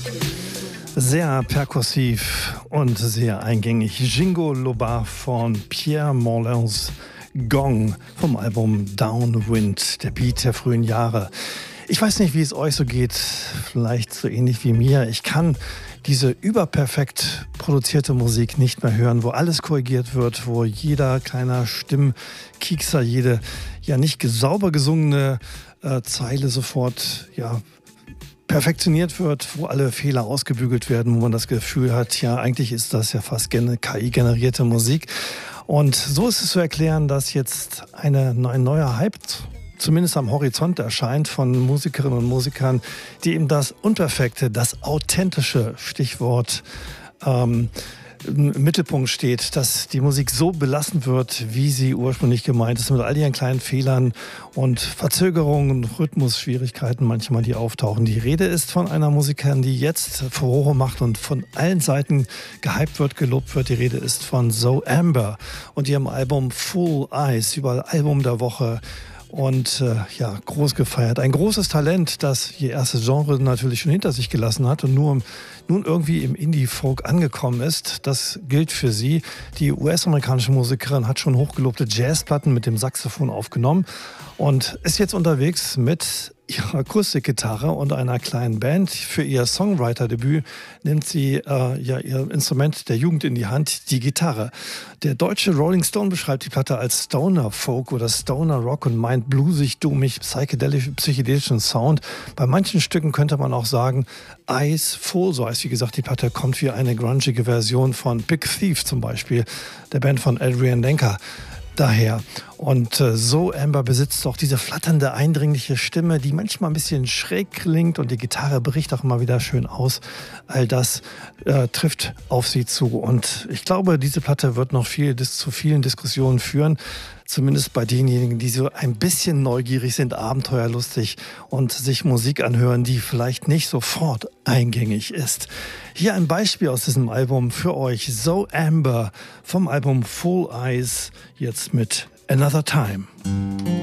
Sehr perkussiv und sehr eingängig. Jingo Loba von Pierre Morlins Gong vom Album Downwind, der Beat der frühen Jahre. Ich weiß nicht, wie es euch so geht, vielleicht so ähnlich wie mir. Ich kann diese überperfekt produzierte Musik nicht mehr hören, wo alles korrigiert wird, wo jeder kleiner Stimmkiekser, jede ja nicht sauber gesungene Zeile sofort perfektioniert wird, wo alle Fehler ausgebügelt werden, wo man das Gefühl hat, ja, eigentlich ist das ja fast KI-generierte Musik. Und so ist es zu erklären, dass jetzt ein neuer Hype zumindest am Horizont erscheint von Musikerinnen und Musikern, die eben das Unperfekte, das Authentische, Stichwort, im Mittelpunkt steht, dass die Musik so belassen wird, wie sie ursprünglich gemeint ist, mit all ihren kleinen Fehlern und Verzögerungen, Rhythmusschwierigkeiten manchmal, die auftauchen. Die Rede ist von einer Musikerin, die jetzt Furore macht und von allen Seiten gehypt wird, gelobt wird. Die Rede ist von Zoe Amber und ihrem Album Full Eyes, überall Album der Woche. Und groß gefeiert. Ein großes Talent, das ihr erstes Genre natürlich schon hinter sich gelassen hat und nun irgendwie im Indie-Folk angekommen ist. Das gilt für sie. Die US-amerikanische Musikerin hat schon hochgelobte Jazzplatten mit dem Saxophon aufgenommen und ist jetzt unterwegs mit ihrer Akustikgitarre und einer kleinen Band. Für ihr Songwriter-Debüt nimmt sie ihr Instrument der Jugend in die Hand, die Gitarre. Der deutsche Rolling Stone beschreibt die Platte als Stoner Folk oder Stoner Rock und meint bluesig, dummig, psychedelischen Sound. Bei manchen Stücken könnte man auch sagen, Eyes Full, so heißt wie gesagt die Platte, kommt wie eine grungige Version von Big Thief zum Beispiel, der Band von Adrian Lenker. Daher. Und so Amber besitzt auch diese flatternde, eindringliche Stimme, die manchmal ein bisschen schräg klingt und die Gitarre bricht auch immer wieder schön aus. All das trifft auf sie zu. Und ich glaube, diese Platte wird noch zu vielen Diskussionen führen. Zumindest bei denjenigen, die so ein bisschen neugierig sind, abenteuerlustig und sich Musik anhören, die vielleicht nicht sofort eingängig ist. Hier ein Beispiel aus diesem Album für euch. Zoe Amber vom Album Full Eyes, jetzt mit Another Time.